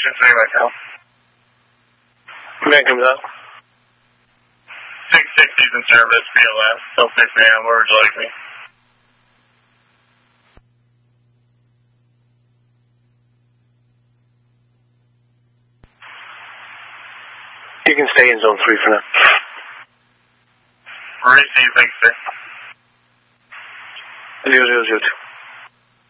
considering myself. Man comes out. 660's in service, BLS, till 6 a.m. Where would you like me? You can stay in zone 3 for now. Receive, thanks, sir. 0002.